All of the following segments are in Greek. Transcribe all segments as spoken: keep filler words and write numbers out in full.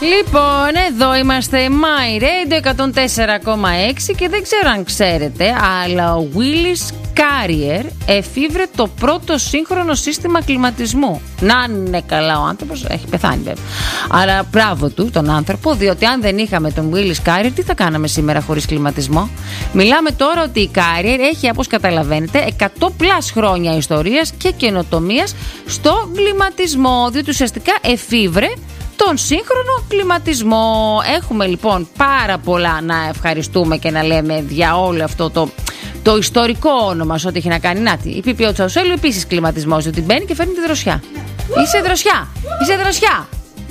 Λοιπόν, εδώ είμαστε My Radio εκατόν τέσσερα κόμμα έξι και δεν ξέρω αν ξέρετε, αλλά ο Willis Carrier εφήβρε το πρώτο σύγχρονο σύστημα κλιματισμού. Να είναι καλά ο άνθρωπος, έχει πεθάνει βέβαια. Αλλά μπράβο του, τον άνθρωπο, διότι αν δεν είχαμε τον Willis Carrier, τι θα κάναμε σήμερα χωρίς κλιματισμό. Μιλάμε τώρα ότι η Carrier έχει, όπως καταλαβαίνετε, εκατό πλας χρόνια ιστορίας και καινοτομίας στο κλιματισμό, διότι ουσιαστικά εφήβρε τον σύγχρονο κλιματισμό. Έχουμε λοιπόν πάρα πολλά να ευχαριστούμε και να λέμε για όλο αυτό το, το ιστορικό όνομα σε ό,τι έχει να κάνει. Νάτι, η ΠΠΟ Τσαουσέλου επίσης κλιματισμός, διότι μπαίνει και φέρνει τη δροσιά. Είσαι δροσιά, είσαι δροσιά.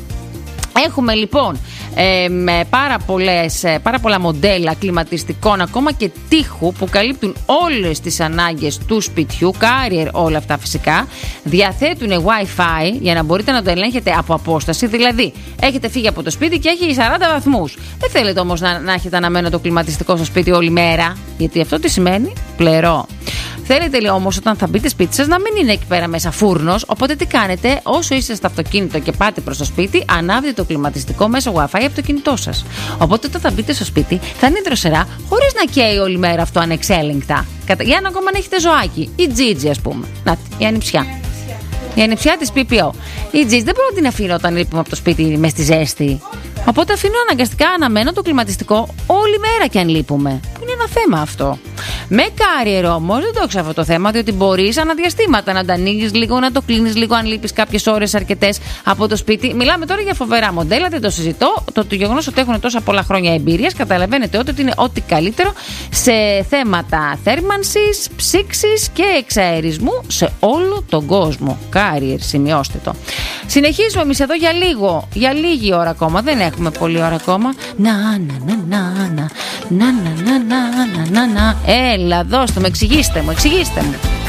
Έχουμε λοιπόν ε, με πάρα, πολλές, πάρα πολλά μοντέλα κλιματιστικών, ακόμα και τείχου που καλύπτουν όλες τις ανάγκες του σπιτιού. Carrier όλα αυτά φυσικά. Διαθέτουν Wi-Fi για να μπορείτε να το ελέγχετε από απόσταση. Δηλαδή έχετε φύγει από το σπίτι και έχει σαράντα βαθμούς. Δεν θέλετε όμως να, να έχετε αναμένο το κλιματιστικό στο σπίτι όλη μέρα, γιατί αυτό τι σημαίνει? Πλερό. Θέλετε όμως όταν θα μπείτε σπίτι σας να μην είναι εκεί πέρα μέσα φούρνος. Οπότε τι κάνετε? Όσο είστε στο αυτοκίνητο και πάτε προς το σπίτι, ανάβετε το κλιματιστικό μέσω Wi-Fi από το κινητό σας. Οπότε όταν θα μπείτε στο σπίτι θα είναι δροσερά, χωρίς να καίει όλη μέρα αυτό ανεξέλεγκτα. Για να ακόμα να έχετε ζωάκι. Η Gigi, ας πούμε. Να, η ανιψιά. Η ανιψιά της ΠΠΟ. Η Gigi δεν μπορώ να την αφήνω όταν λείπουμε από το σπίτι με στη ζέστη. Οπότε αφήνω αναγκαστικά αναμένο το κλιματιστικό όλη μέρα και αν λείπουμε. Που είναι ένα θέμα αυτό. Με Carrier όμως δεν το έχω αυτό το θέμα, διότι μπορείς αναδιαστήματα να το ανοίγεις λίγο, να το κλείνεις λίγο αν λείπεις κάποιες ώρες αρκετές από το σπίτι. Μιλάμε τώρα για φοβερά μοντέλα, δεν το συζητώ. Το, το γεγονός ότι έχουν τόσα πολλά χρόνια εμπειρίας, καταλαβαίνετε ότι είναι ό,τι καλύτερο σε θέματα θέρμανσης, ψήξης και εξαερισμού σε όλο τον κόσμο. Carrier, σημειώστε το. Συνεχίζουμε εμείς εδώ για λίγο, για λίγη ώρα ακόμα, δεν έχουμε πολλή ώρα ακόμα. Να, να, να, να, να, να, να, να, να, να, να. Έλα, δώστε μου, εξηγήστε μου, εξηγήστε μου.